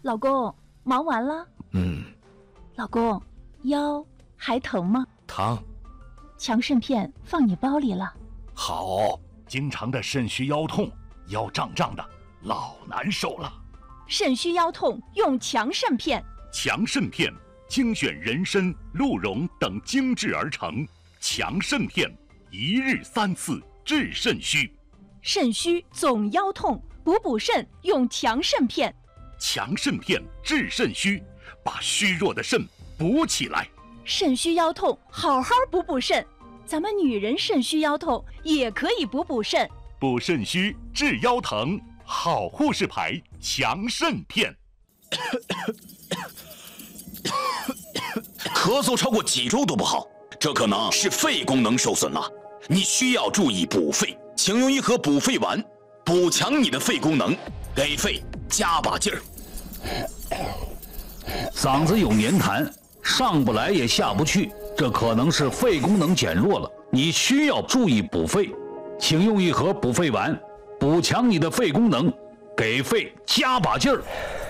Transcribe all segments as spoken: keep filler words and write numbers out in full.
老公，忙完了？ 嗯。 老公，腰还疼吗？ 疼。 强肾片放你包里了。 好，经常的肾虚腰痛，腰胀胀的，老难受了。 肾虚腰痛用强肾片。 强肾片精选人参、鹿茸等精制而成，强肾片一日三次治肾虚。 肾虚总腰痛，补补肾用强肾片。 强肾片治肾虚，把虚弱的肾补起来。 肾虚腰痛，好好补补肾。咱们女人肾虚腰痛也可以补补肾。 补肾虚治腰疼，好护士牌强肾片。 咳嗽超过几周都不好，这可能是肺功能受损了。你需要注意补肺，请用一盒补肺丸，补强你的肺功能，给肺加把劲儿。 嗓子有黏痰，上不来也下不去，这可能是肺功能减弱了。你需要注意补肺，请用一盒补肺丸，补强你的肺功能，给肺加把劲儿。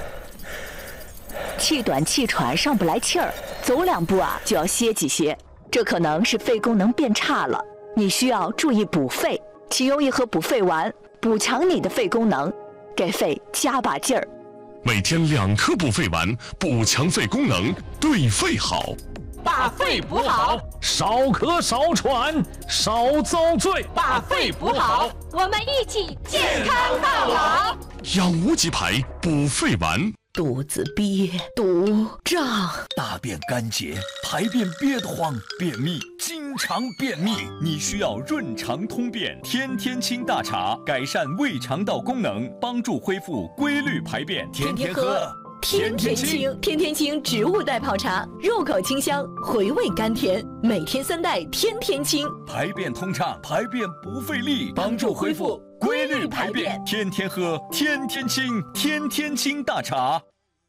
气短气喘上不来气儿，走两步啊就要歇几歇，这可能是肺功能变差了。你需要注意补肺，请用一盒补肺丸，补强你的肺功能，给肺加把劲儿。 每天两颗补肺丸，补强肺功能，对肺好。 把肺补好， 少咳少喘少遭罪。 把肺补好， 我们一起健康到老。 养无极牌补肺丸。 肚子憋、堵、胀， 大便干结，排便憋得慌，便秘，经常便秘，你需要润肠通便天天清大茶，改善胃肠道功能，帮助恢复规律排便。天天喝天天清，天天清植物代泡茶，入口清香，回味甘甜，每天三袋天天清， 排便通畅，排便不费力，帮助恢复规律排便。天天喝天天清，天天清大茶。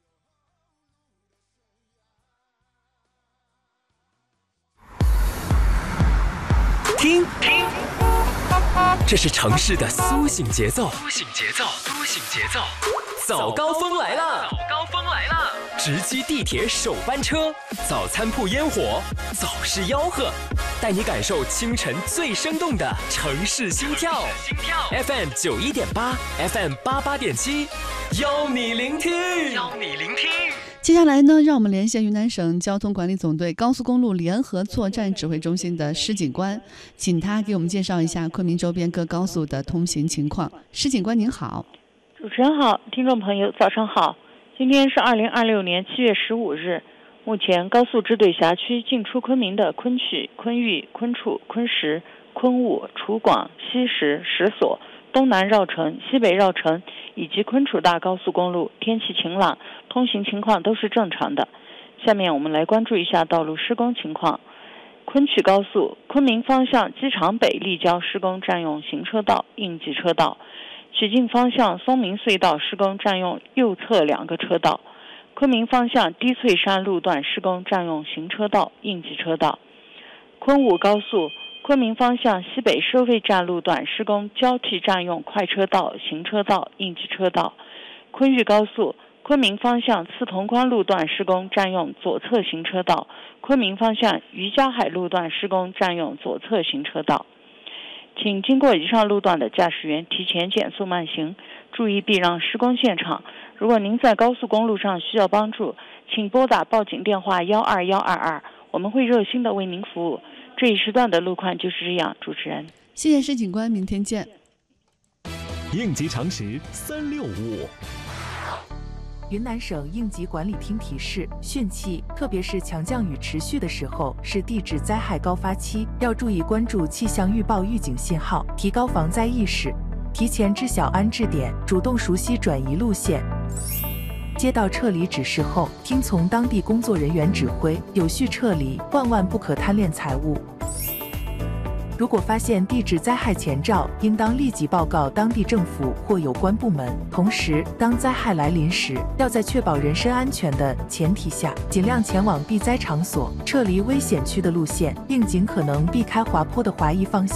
听听，这是城市的苏醒节奏。 苏醒节奏，苏醒节奏。 早高峰来了， 早高峰来了。 直击地铁首班车，早餐铺烟火，早市吆喝，带你感受清晨最生动的城市心跳。 心跳 F M 九一点八 ，F M 八八点七，邀你聆听， 邀你聆听。 接下来呢，让我们连线云南省交通管理总队高速公路联合作战指挥中心的施警官，请他给我们介绍一下昆明周边各高速的通行情况。施警官您好。 主持人好，听众朋友早上好。今天是二零二六年七月十五日，目前高速支队辖区进出昆明的昆曲、昆玉、昆处、昆石、昆务、楚广、西石、石所、东南绕城、西北绕城以及昆楚大高速公路天气晴朗，通行情况都是正常的。下面我们来关注一下道路施工情况。昆曲高速昆明方向机场北立交施工占用行车道、应急车道，曲靖方向松明隧道施工占用右侧两个车道，昆明方向低翠山路段施工占用行车道、应急车道。昆武高速昆明方向西北收费站路段施工交替占用快车道、行车道、应急车道。昆玉高速昆明方向刺潼关路段施工占用左侧行车道，昆明方向渔家海路段施工占用左侧行车道。请经过以上路段的驾驶员提前减速慢行，注意避让施工现场。如果您在高速公路上需要帮助，请拨打报警电话幺二幺二二，我们会热心的为您服务。这一时段的路况就是这样，主持人。 谢谢施警官，明天见。 应急常识三六五。 云南省应急管理厅提示，汛期，特别是强降雨持续的时候，是地质灾害高发期，要注意关注气象预报预警信号，提高防灾意识，提前知晓安置点，主动熟悉转移路线。接到撤离指示后，听从当地工作人员指挥，有序撤离，万万不可贪恋财物。如果发现地质灾害前兆，应当立即报告当地政府或有关部门。同时，当灾害来临时，要在确保人身安全的前提下，尽量前往避灾场所，撤离危险区的路线，并尽可能避开滑坡的滑移方向。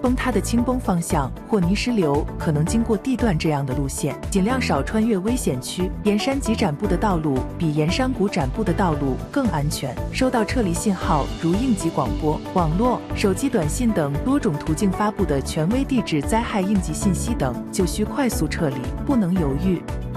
崩塌的轻崩方向或泥石流可能经过地段这样的路线，尽量少穿越危险区。沿山脊展布的道路比沿山谷展布的道路更安全。收到撤离信号，如应急广播、网络、手机短信等多种途径发布的权威地质灾害应急信息等，就需快速撤离，不能犹豫。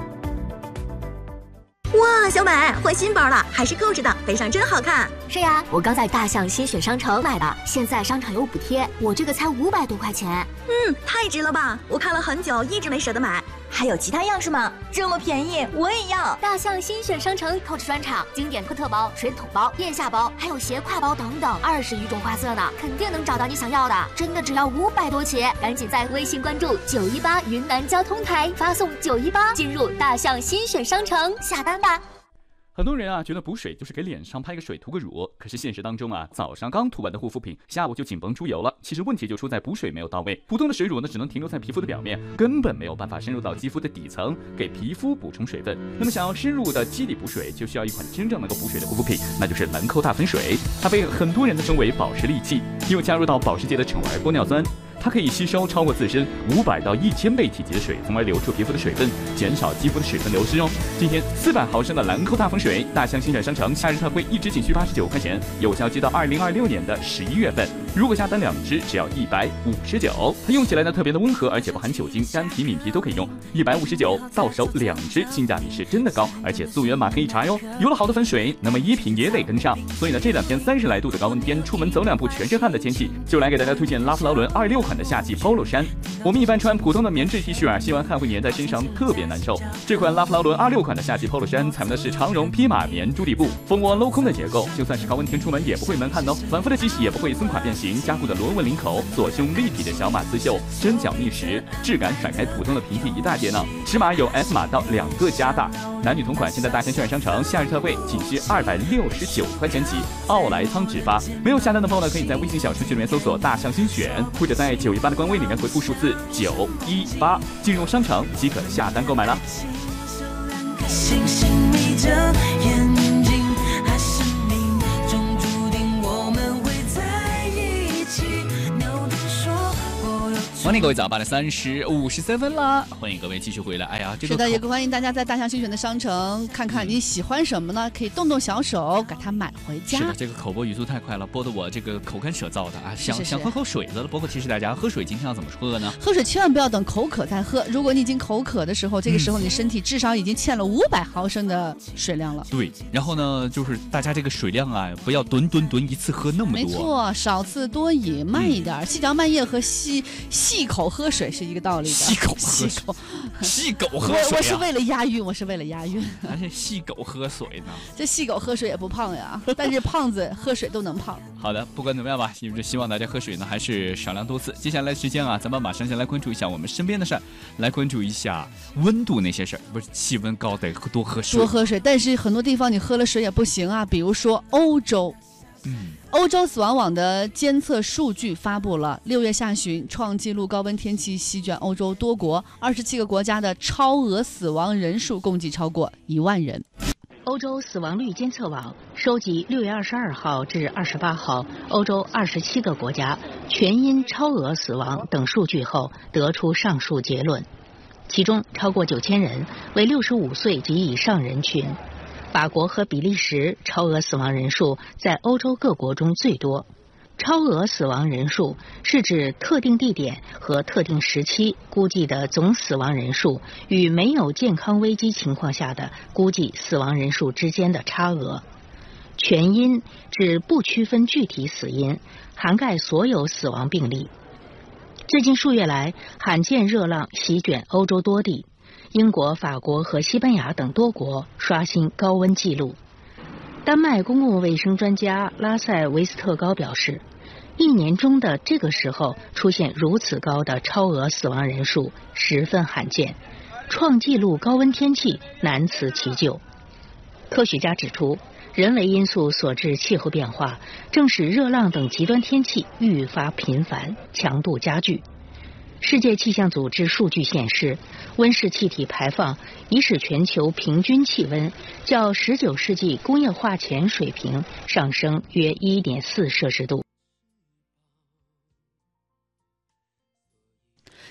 哇，小美换新包了，还是 Coach 的，背上真好看。 是呀，我刚在大象新选商城买的，现在商场有补贴，我这个才五百多块钱。 嗯，太值了吧！我看了很久，一直没舍得买。还有其他样式吗？这么便宜，我也要！ 大象新选商城 Coach 专场，经典托特包、水桶包、腋下包，还有斜挎包等等，二十余种花色呢，肯定能找到你想要的。真的只要五百多起，赶紧在微信关注九一八云南交通台，发送九一八进入大象新选商城下单吧。 很多人啊觉得补水就是给脸上拍个水涂个乳，可是现实当中啊，早上刚涂完的护肤品，下午就紧绷出油了。其实问题就出在补水没有到位，普通的水乳呢只能停留在皮肤的表面，根本没有办法深入到肌肤的底层，给皮肤补充水分。那么想要深入的肌底补水，就需要一款真正能够补水的护肤品，那就是兰蔻大粉水。它被很多人都称为保湿利器，因为加入到保时捷的橙儿玻尿酸。它可以吸收超过自身五百到一千倍体积的水，从而流出皮肤的水分，减少肌肤的水分流失哦。今天四百毫升的兰蔻大粉水，大象新选商城夏日特惠，一支仅需八十九块钱，有效期到二零二六年的十一月份。如果下单两支，只要一百五十九。它用起来呢特别的温和，而且不含酒精，干皮抿皮都可以用。一百五十九到手两支，性价比是真的高，而且溯源码可以查哟。有了好的粉水，那么衣品也得跟上。所以呢，这两天三十来度的高温天，出门走两步全身汗的天气，就来给大家推荐拉夫劳伦二六款的夏季 polo 衫。我们一般穿普通的棉质 T 恤啊，吸完汗会粘在身上，特别难受。这款拉夫劳伦二六款的夏季 polo 衫采用的是长绒披马棉珠底布，蜂窝镂空的结构，就算是高温天出门也不会闷汗哦。反复的洗洗也不会松垮变形，加固的螺纹领口，左胸立体的小码刺绣，针脚觅食，质感甩开普通的平底一大截呢。尺码有 S 码到两个加大，男女同款，现在大象轩商城夏日特惠，仅需二百六十九块钱起。奥莱仓直发，没有下单的朋友呢，可以在微信小程序里面搜索大象新选，或者在九一八的官微里面回复数字九一八，进入商城即可下单购买了。 星星眯着眼睛，还是命中注定我们会在一起。牛顿说我有。 欢迎各位早八的三十五十三分啦！欢迎各位继续回来。哎呀，这个是的，也欢迎大家在大象新选的商城看看你喜欢什么呢？可以动动小手，给它买回家。 是的，这个口播语速太快了，播的我这个口干舌燥的啊，想是是是想喝口水的了。包括提示大家，喝水今天要怎么喝呢？ 喝水千万不要等口渴再喝。如果你已经口渴的时候，这个时候你身体至少已经欠了五百毫升的水量了。 对，然后呢，就是大家这个水量啊，不要吨吨吨一次喝那么多。 没错，少次多饮，慢一点。嗯、细嚼慢咽和细细口喝水是一个道理的。 细口喝水，细狗喝水、啊我。我是为了押韵，我是为了押韵。 而且细狗喝水呢？ 这细狗喝水也不胖呀，但是胖子喝水都能胖。 好的，不管怎么样吧，希望大家喝水呢还是少量多次。接下来时间啊，咱们马上先来关注一下我们身边的事儿，来关注一下温度那些事儿。不是气温高得多喝水， 多喝水。但是很多地方你喝了水也不行啊，比如说欧洲。 嗯， 欧洲死亡网的监测数据发布了，六月下旬创纪录高温天气席卷欧洲多国，二十七个国家的超额死亡人数共计超过一万人。 欧洲死亡率监测网收集六月二十二号至二十八号欧洲二十七个国家全因超额死亡等数据后，得出上述结论，其中超过九千人为六十五岁及以上人群。法国和比利时超额死亡人数在欧洲各国中最多。超额死亡人数是指特定地点和特定时期估计的总死亡人数与没有健康危机情况下的估计死亡人数之间的差额。全因指不区分具体死因，涵盖所有死亡病例。最近数月来，罕见热浪席卷欧洲多地。英国、法国和西班牙等多国刷新高温记录。丹麦公共卫生专家拉塞维斯特高表示，一年中的这个时候出现如此高的超额死亡人数十分罕见，创纪录高温天气难辞其咎。科学家指出，人为因素所致气候变化正使热浪等极端天气愈发频繁，强度加剧。世界气象组织数据显示，温室气体排放已使全球平均气温较十九世纪工业化前水平上升约 一点四摄氏度。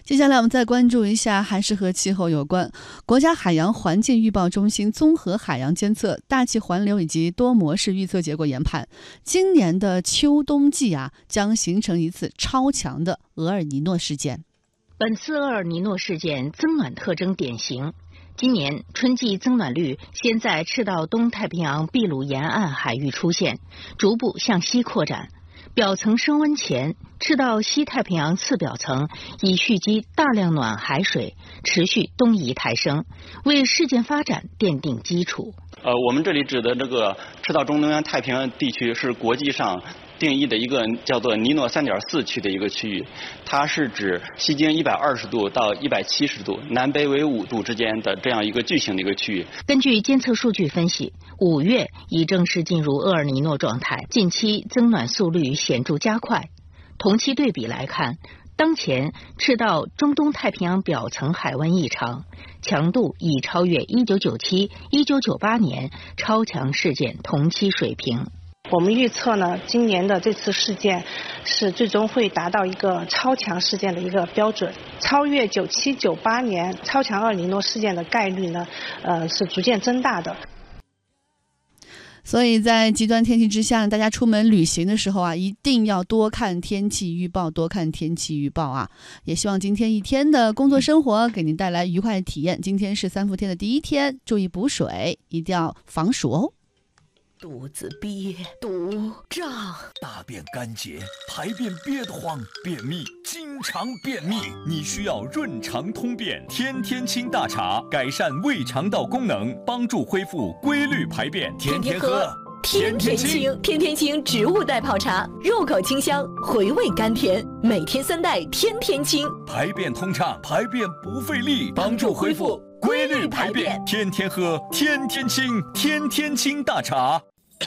接下来我们再关注一下，还是和气候有关。国家海洋环境预报中心综合海洋监测、大气环流以及多模式预测结果研判，今年的秋冬季啊，将形成一次超强的厄尔尼诺事件。 本次厄尔尼诺事件增暖特征典型。今年春季增暖率先在赤道东太平洋秘鲁沿岸海域出现，逐步向西扩展。表层升温前，赤道西太平洋次表层已蓄积大量暖海水，持续东移抬升，为事件发展奠定基础。 呃，我们这里指的这个赤道中东洋太平洋地区是国际上定义的一个叫做尼诺 三点四 区的一个区域，它是指西经一百二十度到一百七十度，南北纬五度之间的这样一个巨型的一个区域。 根据监测数据分析，五月已正式进入厄尔尼诺状态，近期增暖速率显著加快。同期对比来看，当前赤道中东太平洋表层海温异常强度已超越一九九七、一九九八年超强事件同期水平。 我们预测呢，今年的这次事件是最终会达到一个超强事件的一个标准，超越九七、九八年超强厄尔尼诺事件的概率呢，呃，是逐渐增大的。 所以在极端天气之下，大家出门旅行的时候啊，一定要多看天气预报，多看天气预报啊！也希望今天一天的工作生活给您带来愉快的体验。今天是三伏天的第一天，注意补水，一定要防暑哦。 肚子憋，肚胀， 大便干结，排便憋得慌，便秘，经常便秘，你需要润肠通便天天清大茶，改善胃肠道功能，帮助恢复规律排便。天天喝天天清，天天清植物袋泡茶，入口清香，回味甘甜，每天三袋天天清， 排便通畅，排便不费力，帮助恢复规律排便。天天喝天天清，天天清大茶。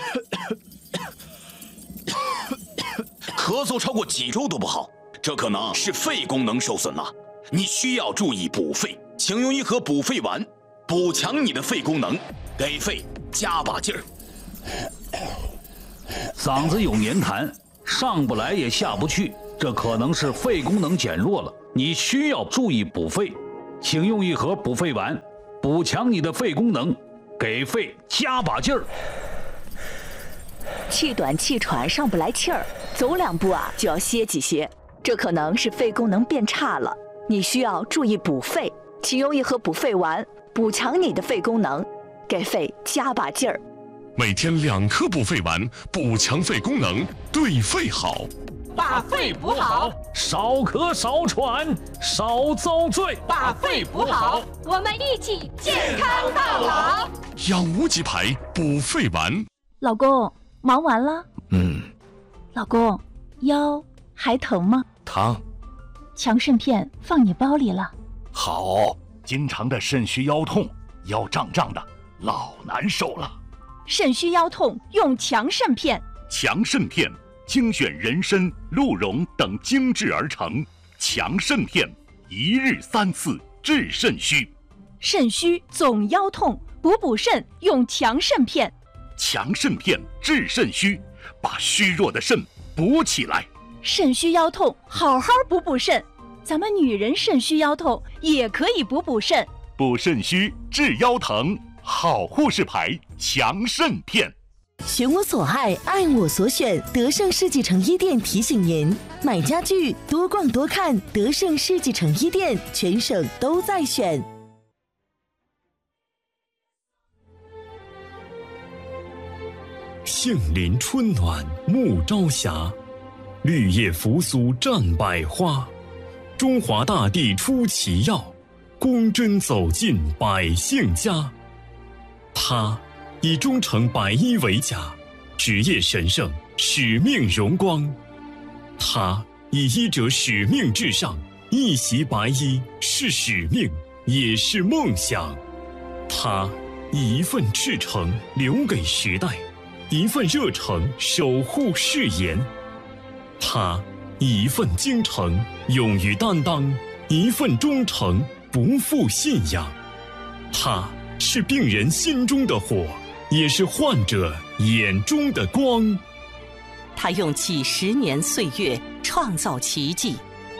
咳嗽超过几周都不好，这可能是肺功能受损了。你需要注意补肺，请用一盒补肺丸，补强你的肺功能，给肺加把劲儿。 嗓子有黏痰，上不来也下不去，这可能是肺功能减弱了。你需要注意补肺，请用一盒补肺丸，补强你的肺功能，给肺加把劲儿。 气短气喘上不来气儿，走两步啊就要歇几歇，这可能是肺功能变差了。你需要注意补肺，请用一盒补肺丸，补强你的肺功能，给肺加把劲儿。 每天两颗补肺丸，补强肺功能，对肺好。 把肺补好， 少咳少喘少遭罪。 把肺补好， 我们一起健康到老。 养无极牌补肺丸。 老公，忙完了？ 嗯。 老公，腰还疼吗？ 疼。 强肾片放你包里了。 好，经常的肾虚腰痛，腰胀胀的，老难受了。 肾虚腰痛用强肾片。 强肾片精选人参、鹿茸等精制而成，强肾片一日三次治肾虚。 肾虚总腰痛，补补肾用强肾片。 强肾片治肾虚，把虚弱的肾补起来。 肾虚腰痛，好好补补肾。咱们女人肾虚腰痛也可以补补肾。 补肾虚治腰疼，好护士牌强肾片。 选我所爱，爱我所选。德胜世纪城一店提醒您：买家具多逛多看，德胜世纪城一店全省都在选。 杏林春暖暮朝霞，绿叶扶苏占百花。中华大地出奇药，公针走进百姓家。他以忠诚白衣为甲，职业神圣，使命荣光。他以医者使命至上，一袭白衣是使命，也是梦想。他以一份赤诚留给时代，一份热诚守护誓言。他以一份精诚勇于担当，一份忠诚不负信仰。他是病人心中的火，也是患者眼中的光。 他用几十年岁月创造奇迹，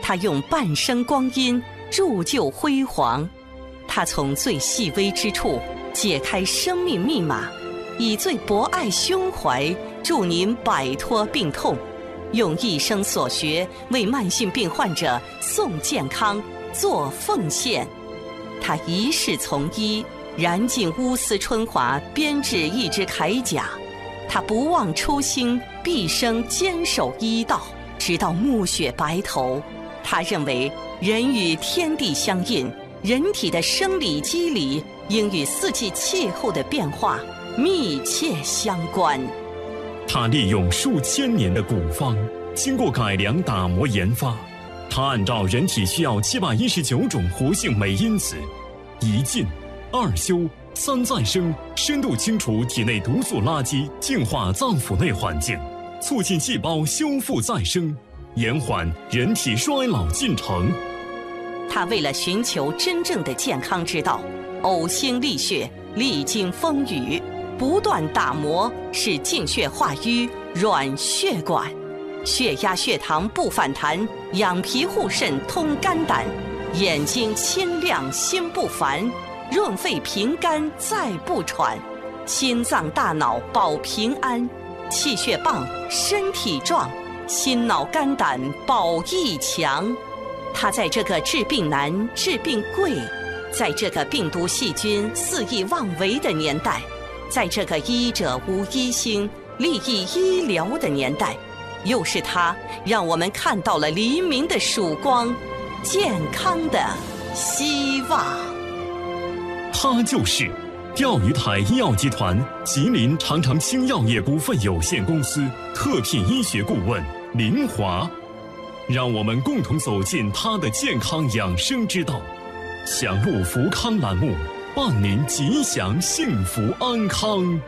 他用半生光阴铸就辉煌，他从最细微之处解开生命密码，以最博爱胸怀助您摆脱病痛，用一生所学为慢性病患者送健康做奉献。他一世从医，燃尽乌丝春华，编制一支铠甲。他不忘初心，毕生坚守医道，直到暮雪白头。他认为人与天地相应，人体的生理机理应与四季气候的变化密切相关。 他利用数千年的古方，经过改良打磨研发，他按照人体需要七百一十九种活性酶因子，一进二修三再生，深度清除体内毒素垃圾，净化脏腑内环境，促进细胞修复再生，延缓人体衰老进程。 他为了寻求真正的健康之道，呕心沥血，历经风雨，不断打磨，使净血化瘀，软血管，血压血糖不反弹，养脾护肾，通肝胆，眼睛清亮，心不烦，润肺平肝，再不喘，心脏大脑保平安，气血棒，身体壮，心脑肝胆保益强。他在这个治病难、治病贵，在这个病毒细菌肆意妄为的年代，在这个医者无医心、利益医疗的年代，又是他让我们看到了黎明的曙光，健康的希望。 他就是钓鱼台医药集团吉林长长青药业股份有限公司特聘医学顾问林华，让我们共同走进他的健康养生之道。享路福康栏目，伴您吉祥幸福安康。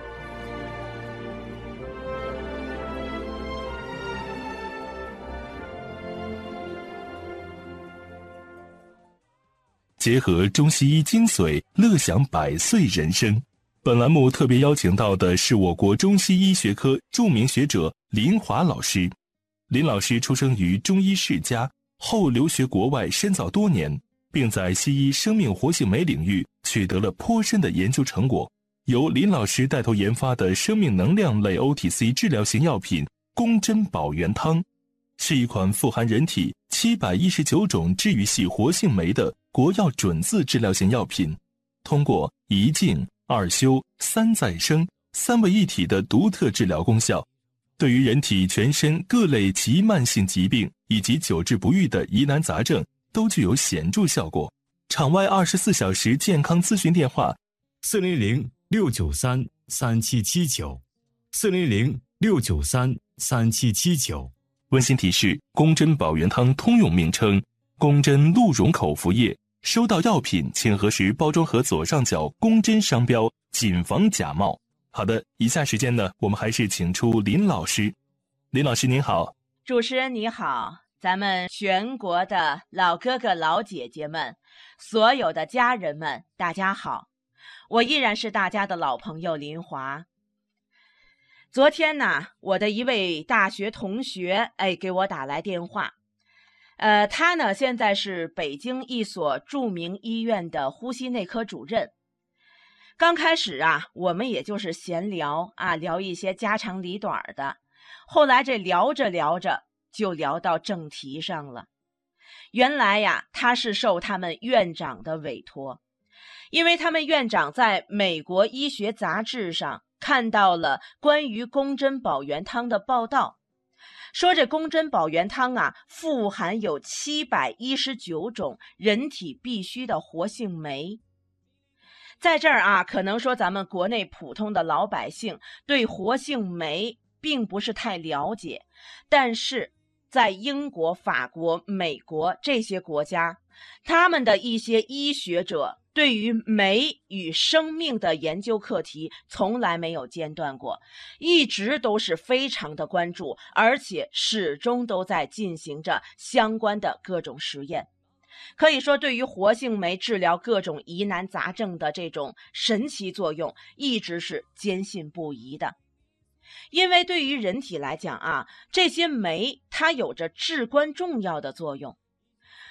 结合中西医精髓，乐享百岁人生。本栏目特别邀请到的是我国中西医学科著名学者林华老师。林老师出生于中医世家，后留学国外深造多年，并在西医生命活性酶领域取得了颇深的研究成果。由林老师带头研发的生命能量类 O T C 治疗型药品宫珍宝元汤，是一款富含人体七百一十九种治愈系活性酶的国药准字治疗型药品，通过一净、二修、三再生三位一体的独特治疗功效，对于人体全身各类急慢性疾病以及久治不愈的疑难杂症都具有显著效果。场外二十四小时健康咨询电话： 四零零六九三三七七九，四零零六九三三七七九。 温馨提示：宫珍宝元汤通用名称宫珍鹿茸口服液。收到药品请核实包装盒左上角宫珍商标，谨防假冒。好的，以下时间呢，我们还是请出林老师。林老师您好。 主持人你好，咱们全国的老哥哥老姐姐们，所有的家人们，大家好，我依然是大家的老朋友林华。昨天呢，我的一位大学同学哎给我打来电话，呃，他呢现在是北京一所著名医院的呼吸内科主任。刚开始啊，我们也就是闲聊啊，聊一些家长里短的。后来这聊着聊着，就聊到正题上了。原来呀，他是受他们院长的委托，因为他们院长在美国医学杂志上看到了关于宫珍宝元汤的报道，说这宫珍宝元汤啊，富含有七百一十九种人体必需的活性酶。在这儿啊，可能说咱们国内普通的老百姓对活性酶并不是太了解，但是在英国、法国、美国这些国家，他们的一些医学者对于酶与生命的研究课题从来没有间断过，一直都是非常的关注，而且始终都在进行着相关的各种实验。可以说，对于活性酶治疗各种疑难杂症的这种神奇作用，一直是坚信不疑的。因为对于人体来讲啊，这些酶它有着至关重要的作用。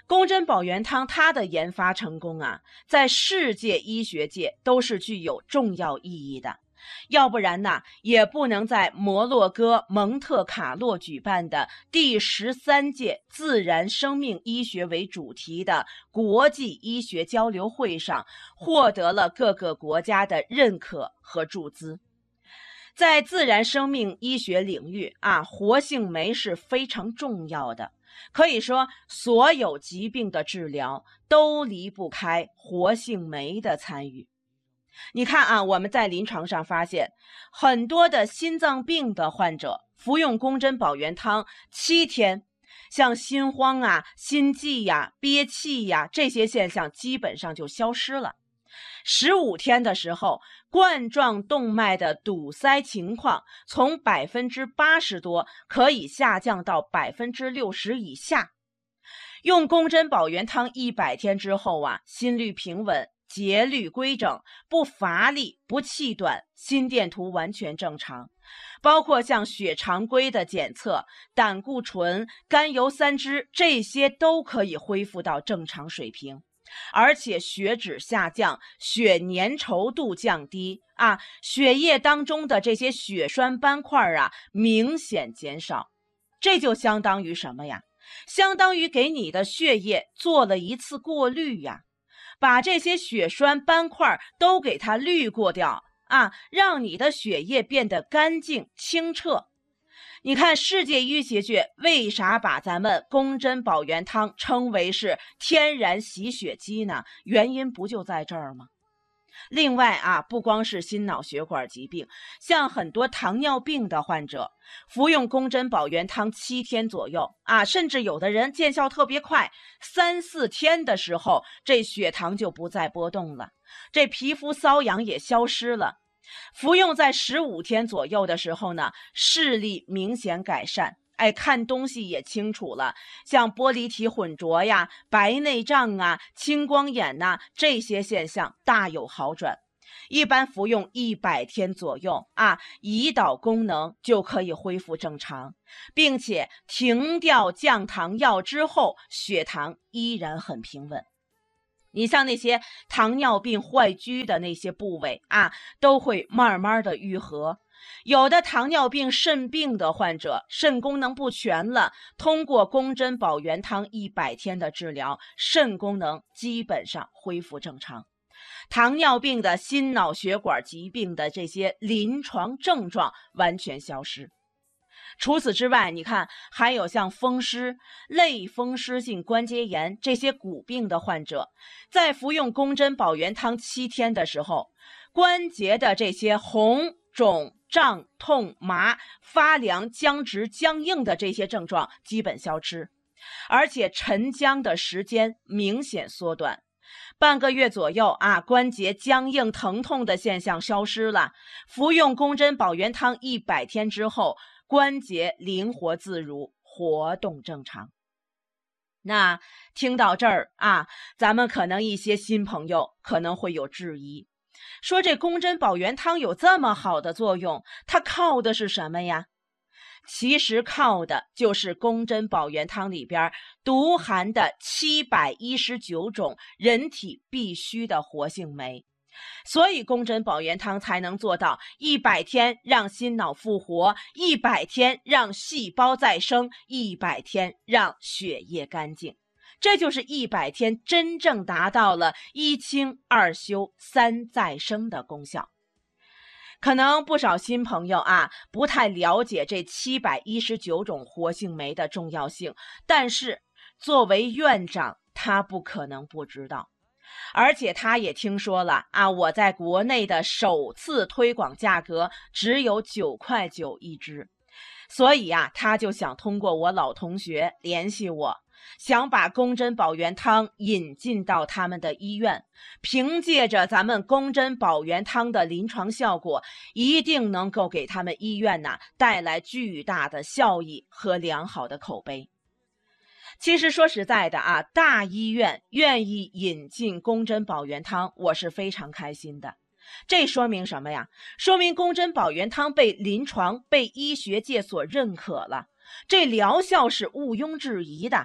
公珍保元汤它的研发成功啊，在世界医学界都是具有重要意义的。要不然呢，也不能在摩洛哥蒙特卡洛举办的第十三届自然生命医学为主题的国际医学交流会上获得了各个国家的认可和注资。在自然生命医学领域啊，活性酶是非常重要的，可以说所有疾病的治疗都离不开活性酶的参与。你看啊，我们在临床上发现，很多的心脏病的患者服用公珍保元汤七天，像心慌啊、心悸呀、憋气呀这些现象基本上就消失了。十五天的时候，冠状动脉的堵塞情况从百分之八十多可以下降到百分之六十以下。用公珍保元汤一百天之后啊，心率平稳，节律规整，不乏力，不气短，心电图完全正常，包括像血常规的检测、胆固醇、甘油三酯，这些都可以恢复到正常水平，而且血脂下降，血粘稠度降低啊，血液当中的这些血栓斑块啊明显减少。这就相当于什么呀？相当于给你的血液做了一次过滤呀，把这些血栓斑块都给它滤过掉啊，让你的血液变得干净清澈。你看世界医学界为啥把咱们公珍保元汤称为是天然洗血机呢？原因不就在这儿吗？另外啊，不光是心脑血管疾病，像很多糖尿病的患者服用公珍保元汤七天左右啊，甚至有的人见效特别快，三四天的时候这血糖就不再波动了，这皮肤瘙痒也消失了。服用在十五天左右的时候呢，视力明显改善，哎，看东西也清楚了，像玻璃体混浊呀、白内障啊、青光眼呐、啊，这些现象大有好转。一般服用一百天左右啊，胰岛功能就可以恢复正常，并且停掉降糖药之后，血糖依然很平稳。你像那些糖尿病坏疽的那些部位啊，都会慢慢的愈合。有的糖尿病肾病的患者肾功能不全了，通过公珍保元汤一百天的治疗，肾功能基本上恢复正常。糖尿病的心脑血管疾病的这些临床症状完全消失。除此之外，你看还有像风湿、类风湿性关节炎这些骨病的患者，在服用公珍保元汤七天的时候，关节的这些红、肿、胀、痛、麻、发凉、僵直、僵硬的这些症状基本消失，而且沉僵的时间明显缩短。半个月左右啊，关节僵硬疼痛的现象消失了。服用公珍保元汤一百天之后，关节灵活自如，活动正常。那听到这儿啊，咱们可能一些新朋友可能会有质疑，说这公珍保元汤有这么好的作用，它靠的是什么呀？其实靠的就是公珍保元汤里边独含的七百一十九种人体必需的活性酶，所以公珍保元汤才能做到一百天让心脑复活，一百天让细胞再生，一百天让血液干净。这就是一百天真正达到了一清二修三再生的功效。可能不少新朋友啊不太了解这七百一十九种活性酶的重要性，但是作为院长他不可能不知道，而且他也听说了啊，我在国内的首次推广价格只有九块九一支，所以啊他就想通过我老同学联系我，想把公珍保元汤引进到他们的医院，凭借着咱们公珍保元汤的临床效果，一定能够给他们医院呐带来巨大的效益和良好的口碑。其实说实在的啊，大医院愿意引进公珍保元汤，我是非常开心的。这说明什么呀？说明公珍保元汤被临床、被医学界所认可了，这疗效是毋庸置疑的。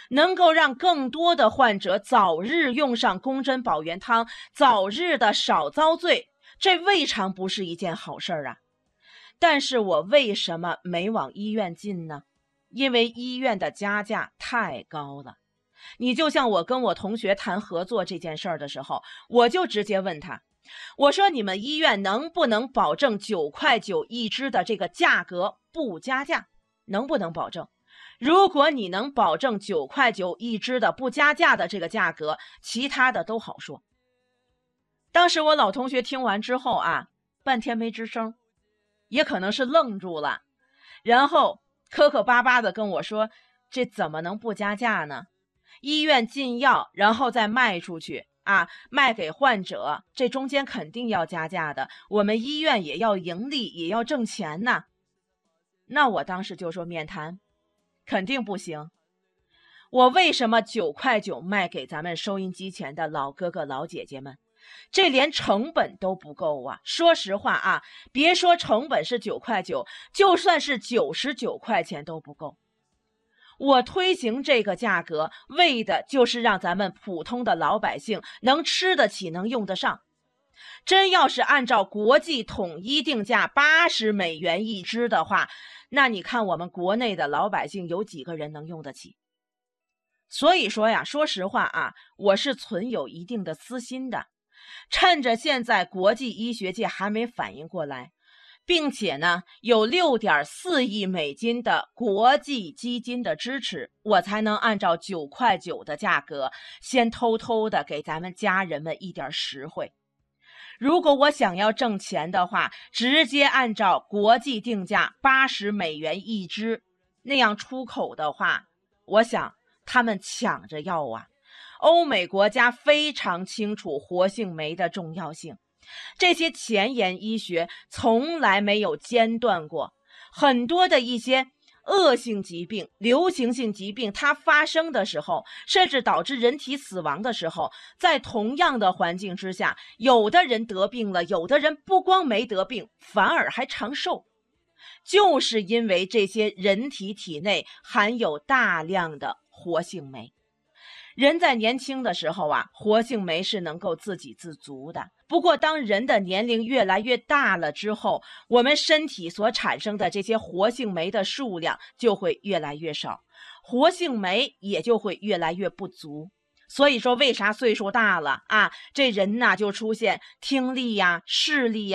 能够让更多的患者早日用上宫针保元汤，早日的少遭罪，这未尝不是一件好事儿啊。但是我为什么没往医院进呢？因为医院的加价太高了。你就像我跟我同学谈合作这件事儿的时候，我就直接问他，我说你们医院能不能保证九块九一支的这个价格不加价？能不能保证？如果你能保证九块九一支的不加价的这个价格，其他的都好说。当时我老同学听完之后啊，半天没吱声，也可能是愣住了，然后磕磕巴巴的跟我说，这怎么能不加价呢？医院进药然后再卖出去啊，卖给患者，这中间肯定要加价的，我们医院也要盈利，也要挣钱呐。那我当时就说免谈，肯定不行。我为什么九块九卖给咱们收音机前的老哥哥老姐姐们？这连成本都不够啊！说实话啊，别说成本是九块九，就算是九十九块钱都不够。我推行这个价格，为的就是让咱们普通的老百姓能吃得起，能用得上。真要是按照国际统一定价八十美元一支的话，那你看我们国内的老百姓有几个人能用得起？所以说呀，说实话啊，我是存有一定的私心的。趁着现在国际医学界还没反应过来，并且呢有 六点四亿美金的国际基金的支持，我才能按照九块九的价格先偷偷的给咱们家人们一点实惠。如果我想要挣钱的话，直接按照国际定价八十美元一支那样出口的话，我想他们抢着要啊。欧美国家非常清楚活性酶的重要性，这些前沿医学从来没有间断过。很多的一些恶性疾病、流行性疾病，它发生的时候，甚至导致人体死亡的时候，在同样的环境之下，有的人得病了，有的人不光没得病，反而还长寿，就是因为这些人体体内含有大量的活性酶。人在年轻的时候啊，活性酶是能够自给自足的。不过当人的年龄越来越大了之后，我们身体所产生的这些活性酶的数量就会越来越少，活性酶也就会越来越不足。所以说为啥岁数大了啊，这人呐就出现听力呀、视力呀